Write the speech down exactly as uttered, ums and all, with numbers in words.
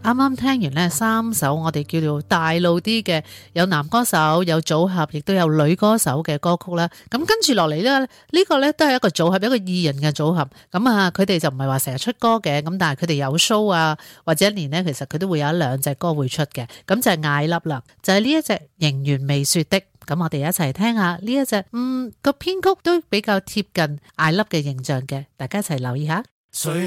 啱啱聽完呢三首我哋叫做大路啲嘅，有男歌手、有組合，亦都有女歌手嘅歌曲啦。咁跟住落嚟呢，呢、呢個呢都係一個組合，一個二人嘅組合。咁啊，佢哋就唔係話成日出歌嘅，咁但係佢哋有 show 啊，或者一年呢，其實佢都會有一兩隻歌會出嘅。咁就係艾粒啦，就係呢一隻仍然未說的。咁我哋一齊聽下呢一隻，嗯個編曲都比較貼近艾粒嘅形象嘅，大家一齊留意下。